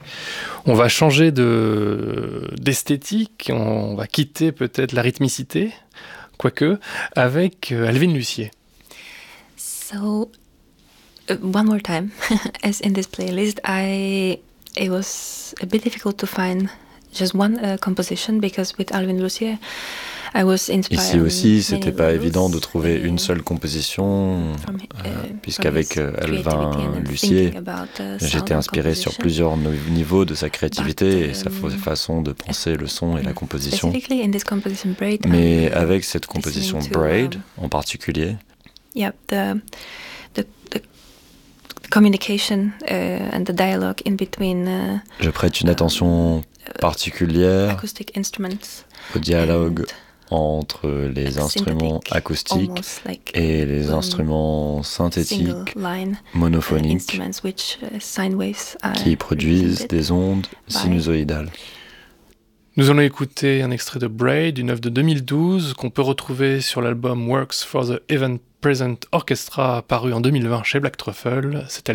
On va changer d'esthétique, on va quitter peut-être la rythmicité, quoique, avec Alvin Lucier. So, one more time, as in this playlist, it was a bit difficult to find just one composition because with Alvin Lucier, I was inspired. Ici aussi, c'était pas évident de trouver une seule composition, puisqu'avec Alvin Lucier, j'étais inspiré sur plusieurs niveaux de sa créativité et sa façon de penser le son et la composition. Mais avec cette composition Braid en particulier, the communication and the dialogue in between. Je prête une attention particulière au dialogue entre les instruments acoustiques et les instruments synthétiques monophoniques qui produisent des ondes sinusoïdales. Nous allons écouter un extrait de Braid, une œuvre de 2012 qu'on peut retrouver sur l'album Works for the Event Present Orchestra paru en 2020 chez Black Truffle. C'était